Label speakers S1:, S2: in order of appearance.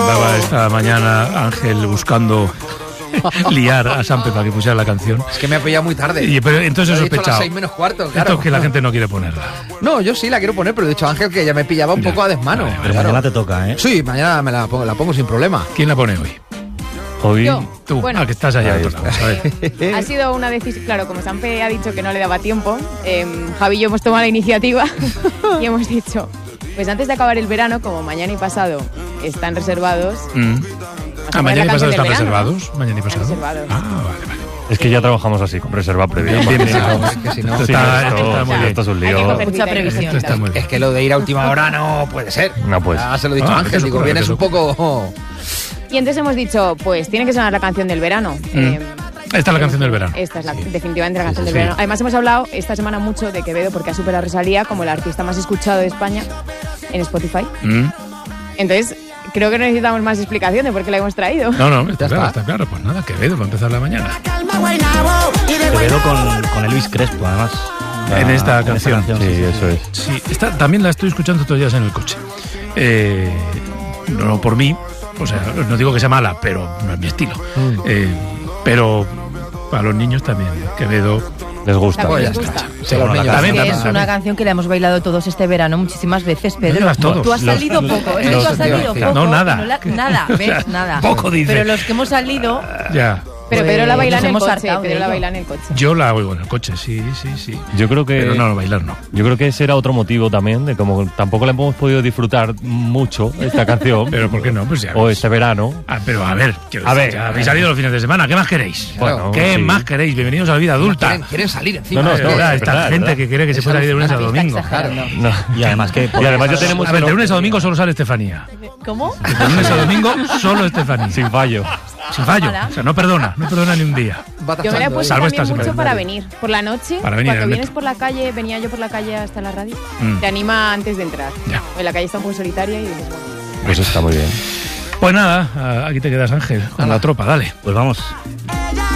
S1: Andaba esta mañana Ángel buscando liar a Sampe para que pusiera la canción.
S2: Es que me ha pillado muy tarde.
S1: Pero entonces he sospechado.
S2: A las 6 menos cuarto, claro.
S1: Esto es que la gente no quiere ponerla.
S2: No, yo sí la quiero poner, pero he dicho a Ángel que ya me pillaba un poco a desmano.
S1: Vale,
S3: Pero mañana te toca, ¿eh?
S2: Sí, mañana me la pongo sin problema.
S1: ¿Quién la pone hoy?
S4: Hoy
S5: Yo.
S1: Tú,
S5: Bueno.
S1: que estás allá.
S4: Ahí
S1: Otro lado, ¿sabes?
S5: Ha sido una decisión, claro, como Sampe ha dicho que no le daba tiempo, Javi y yo hemos tomado la iniciativa y hemos dicho, pues antes de acabar el verano, como mañana y pasado están reservados...
S1: Mañana y pasado
S5: están
S1: están reservados. Mañana y pasado.
S5: reservados.
S1: Vale.
S4: es que ya trabajamos así, con reserva previa.
S1: Bien,
S4: porque
S2: Es que si no,
S1: Esto está muy bien.
S4: esto es un
S5: Hay que
S4: lío.
S5: coger
S6: Mucha
S5: cita,
S6: previsión.
S1: Esto está muy bien.
S2: es que lo de ir a última hora no puede ser.
S4: No puede
S2: Ya
S4: ser.
S2: se lo he dicho a Ángel,
S1: que
S2: digo,
S1: ocurra,
S2: vienes
S1: que
S2: un poco...
S5: Y entonces hemos dicho, pues tiene que sonar la canción del verano.
S1: Esta es la canción del verano.
S5: Esta es definitivamente la canción del verano. Además hemos hablado esta semana mucho de Quevedo porque ha superado a Rosalía como el artista más escuchado de España en Spotify. Entonces creo que no necesitamos más explicación de por qué la hemos traído.
S1: No, está claro. Pues nada, Quevedo va a empezar la mañana.
S3: Quevedo con Elvis Crespo, además.
S1: En esta canción.
S4: Sí, eso es.
S1: Sí, también la estoy escuchando todos los días en el coche. No por mí, o sea, no digo que sea mala, pero no es mi estilo. Pero para los niños también, Quevedo.
S4: Les gusta.
S5: También
S2: Pues
S5: les
S2: ya
S5: gusta.
S2: está. Sí, bueno,
S1: También.
S6: Es una canción que la hemos bailado todos este verano muchísimas veces, Pedro.
S1: digas todos.
S6: Tú has salido poco, es que tú has salido poco.
S1: No, nada.
S6: Nada, ¿ves? Nada.
S1: Poco dice.
S6: Pero los que hemos salido...
S1: Ya.
S5: Pero
S6: Pues
S5: Pedro la baila
S6: nos
S5: en el
S6: hemos
S5: coche.
S6: hartado de
S5: Pedro la
S6: ello.
S5: baila en el coche.
S1: Yo la oigo en el coche, sí.
S4: Yo creo que...
S1: Pero no, bailar no.
S4: Yo creo que ese era otro motivo también, de como tampoco le hemos podido disfrutar mucho esta canción.
S1: Pero ¿por qué no? Pues ya
S4: o
S1: ves.
S4: este verano.
S1: Pero a ver, ya habéis salido los fines de semana. ¿Qué más queréis?
S4: Bueno,
S1: ¿Qué
S4: sí.
S1: más queréis? Bienvenidos a la vida adulta.
S2: Quieren salir encima.
S4: No,
S1: Es verdad, esta
S4: verdad,
S1: gente
S4: verdad.
S1: que cree que se puede salir de lunes a
S6: Está
S1: domingo.
S6: exagerando.
S4: No.
S3: Y además que...
S4: Y además ya tenemos...
S1: A ver, de lunes a domingo solo sale Estefanía.
S6: ¿Cómo?
S1: De lunes a domingo solo Estefanía.
S4: Sin fallo.
S1: Sin fallo. O sea, no perdona ni un día.
S5: Yo me la he puesto
S1: Salvo
S5: también
S1: esta
S5: mucho
S1: semana.
S5: para venir. Por la noche,
S1: Para venir en
S5: cuando
S1: el
S5: vienes
S1: metro.
S5: por la calle, venía yo por la calle hasta la radio,
S1: Mm.
S5: te anima antes de entrar.
S1: Ya.
S5: En la calle está un poco solitaria y dices, bueno.
S4: Pues está muy bien.
S1: Pues nada, aquí te quedas, Ángel, con la tropa, dale.
S3: Pues vamos.